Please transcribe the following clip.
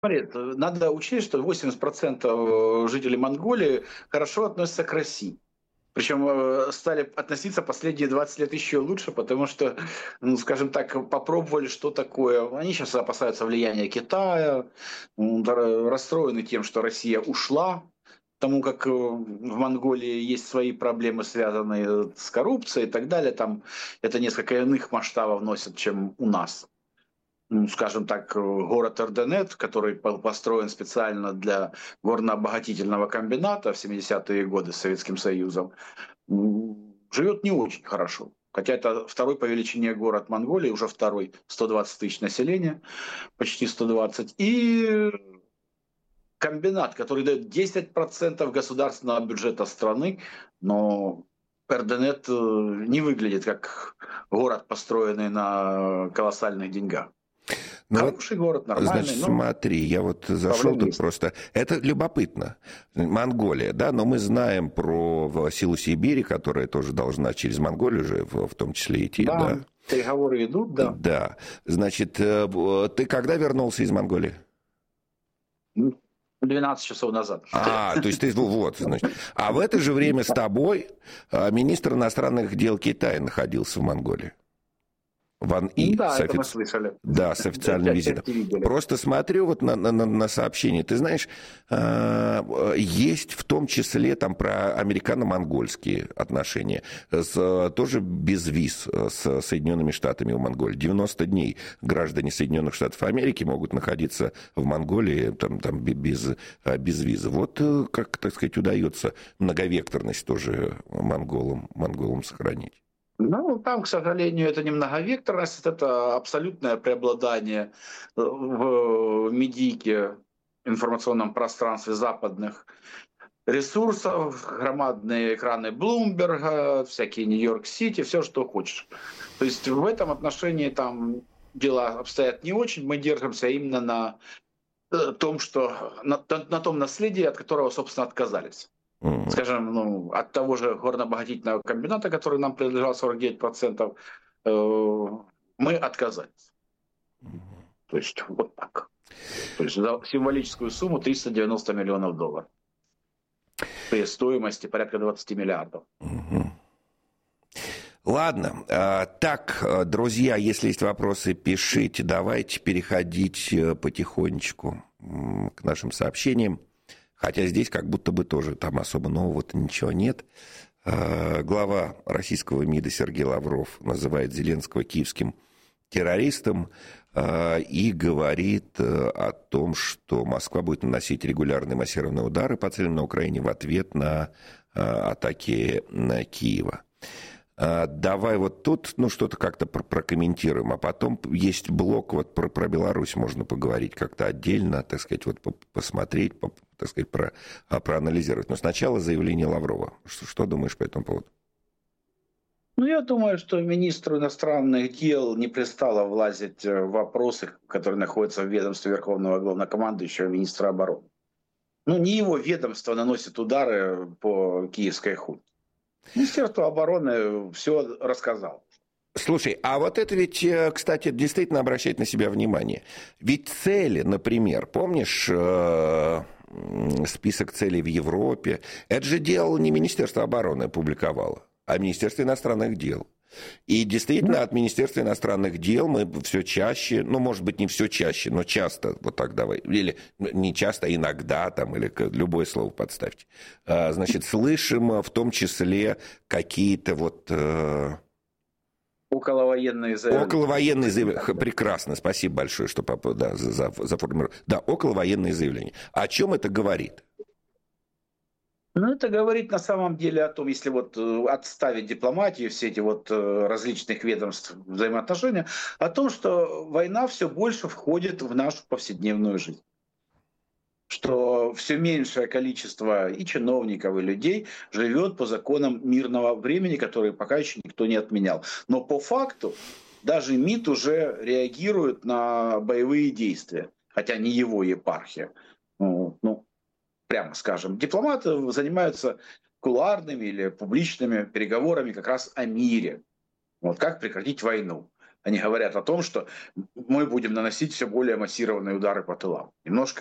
Смотри, надо учесть, что 80% жителей Монголии хорошо относятся к России. Причем стали относиться последние 20 лет еще лучше, потому что, ну, скажем так, попробовали, что такое. Они сейчас опасаются влияния Китая, расстроены тем, что Россия ушла, потому как в Монголии есть свои проблемы, связанные с коррупцией и так далее. Там это несколько иных масштабов носит, чем у нас. Ну, скажем так, город Эрденет, который построен специально для горнообогатительного комбината в 70-е годы с Советским Союзом, живет не очень хорошо. Хотя это второй по величине город Монголии, уже второй, 120 тысяч населения, почти 120. И комбинат, который дает 10% государственного бюджета страны, но Эрденет не выглядит как город, построенный на колоссальных деньгах. Ну вот, Хороший город, нормальный, значит, но смотри, я вот зашел проблемы тут есть. просто... Это любопытно. Монголия, да, но мы знаем про силу Сибири, которая тоже должна через Монголию же в том числе идти, Да, да? переговоры идут, да. Да. Значит, ты когда вернулся из Монголии? 12 часов назад. То есть ты вот, значит. А в это же время с тобой министр иностранных дел Китая находился в Монголии. Ван И. Да, это мы слышали. Да, с официальным визитом. Видели. Просто смотрю вот на сообщение. Ты знаешь, есть в том числе там про американо-монгольские отношения. Тоже без виз с Соединенными Штатами в Монголии. 90 дней граждане Соединенных Штатов Америки могут находиться в Монголии там без визы. Вот как, так сказать, удается многовекторность тоже монголам сохранить. Ну, там, к сожалению, это не многовекторность, это абсолютное преобладание в медийке, информационном пространстве западных ресурсов, громадные экраны Блумберга, всякие Нью-Йорк-Сити, все, что хочешь. То есть в этом отношении там дела обстоят не очень. Мы держимся именно на том, что на том наследии, от которого, собственно, отказались. Скажем, ну, от того же горно-обогатительного комбината, который нам принадлежал 49%, мы отказались. То есть вот так. То есть за символическую сумму $390 миллионов при стоимости порядка 20 миллиардов. Ладно, так, друзья, если есть вопросы, пишите, давайте переходить потихонечку к нашим сообщениям. Хотя здесь как будто бы тоже там особо нового-то ничего нет. Глава российского МИДа Сергей Лавров называет Зеленского киевским террористом и говорит о том, что Москва будет наносить регулярные массированные удары по целям на Украине в ответ на атаки на Киева. Давай вот тут, ну, что-то как-то прокомментируем, а потом есть блок, вот про Беларусь можно поговорить как-то отдельно, так сказать, вот посмотреть, так сказать, проанализировать. Но сначала заявление Лаврова. Что думаешь по этому поводу? Ну, я думаю, что министру иностранных дел не пристало влазить в вопросы, которые находятся в ведомстве Верховного Главнокомандующего, министра обороны. Ну, не его ведомство наносит удары по киевской хунте. Министерство обороны все рассказало. Слушай, а вот это ведь, кстати, действительно обращает на себя внимание. Ведь цели, например, помнишь список целей в Европе? Это же делало не Министерство обороны, публиковало, а Министерство иностранных дел. И действительно, от Министерства иностранных дел мы все чаще, ну, может быть, не все чаще, но часто, вот так давай, или не часто, а иногда, там, или любое слово подставьте, значит, слышим в том числе какие-то вот... Околовоенные заявления. Околовоенные заявления. Прекрасно, спасибо большое, что за формулировку. Да, околовоенные заявления. О чем это говорит? Ну, это говорит на самом деле о том, если вот отставить дипломатию, все эти вот различных ведомств взаимоотношения, о том, что война все больше входит в нашу повседневную жизнь. Что все меньшее количество и чиновников, и людей живет по законам мирного времени, которые пока еще никто не отменял. Но по факту даже МИД уже реагирует на боевые действия, хотя не его епархия. Ну, прямо скажем, дипломаты занимаются кулуарными или публичными переговорами как раз о мире. Вот как прекратить войну. они говорят о том, что мы будем наносить все более массированные удары по тылам. Немножко